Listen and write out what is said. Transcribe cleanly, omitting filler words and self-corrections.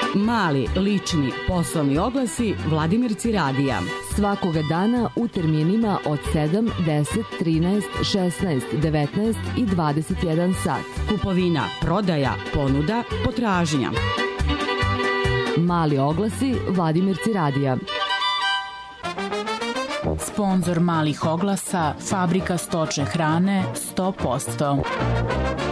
Mali, lični, poslovni oglasi Vladimirci radija. Svakoga dana u terminima od 7, 10, 13, 16, 19 i 21 sat. Kupovina, prodaja, ponuda, potražnja. Mali oglasi Vladimirci radija. Sponzor malih oglasa, Fabrika stočne hrane 100%.